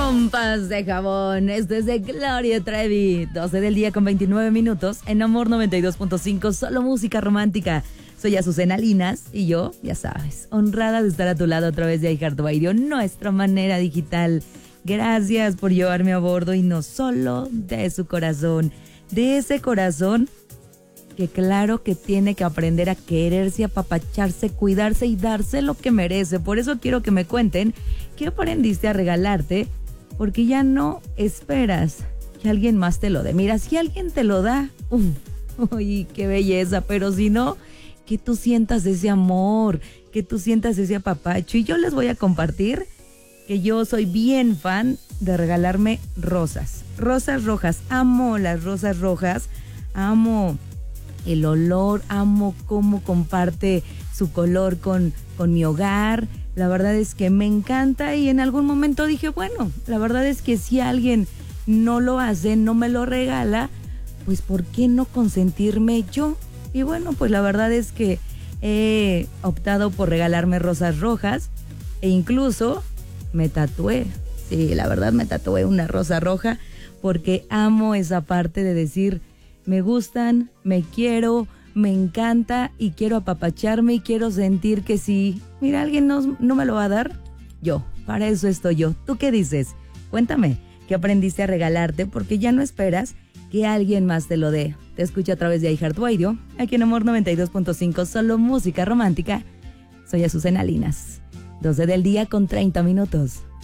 Pompas de jabón. Esto es de Gloria Trevi. 12 del día con 29 minutos. En Amor 92.5, solo música romántica. Soy Azucena Linas y yo, ya sabes, honrada de estar a tu lado a través de iHeartRadio, nuestra manera digital. Gracias por llevarme a bordo y no solo de su corazón, de ese corazón que claro que tiene que aprender a quererse, apapacharse, cuidarse y darse lo que merece. Por eso quiero que me cuenten qué aprendiste a regalarte, porque ya no esperas que alguien más te lo dé. Mira, si alguien te lo da, uy, qué belleza, pero si no, que tú sientas ese amor, que tú sientas ese apapacho. Y yo les voy a compartir que yo soy bien fan de regalarme rosas rojas. Amo las rosas rojas, amo el olor, amo cómo comparte su color con mi hogar. La verdad es que me encanta y en algún momento dije, bueno, la verdad es que si alguien no lo hace, no me lo regala, pues ¿por qué no consentirme yo? Y bueno, pues la verdad es que he optado por regalarme rosas rojas e incluso me tatué. Sí, la verdad me tatué una rosa roja porque amo esa parte de decir, me gustan, me quiero, me encanta y quiero apapacharme y quiero sentir que si, mira, alguien no me lo va a dar, yo, para eso estoy yo. ¿Tú qué dices? Cuéntame, ¿qué aprendiste a regalarte? Porque ya no esperas que alguien más te lo dé. Te escucho a través de iHeartRadio, aquí en Amor 92.5, solo música romántica. Soy Azucena Linas. 12 del día con 30 minutos.